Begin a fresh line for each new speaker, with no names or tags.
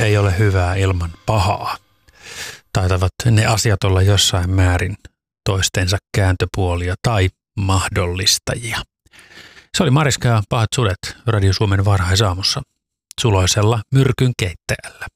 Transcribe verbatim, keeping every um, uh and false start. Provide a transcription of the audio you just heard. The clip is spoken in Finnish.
ei ole hyvää ilman pahaa. Taitavat ne asiat olla jossain määrin toistensa kääntöpuolia tai mahdollistajia. Se oli Mariska ja pahat sudet Radio Suomen varhaisaamussa suloisella myrkyn keittäjällä.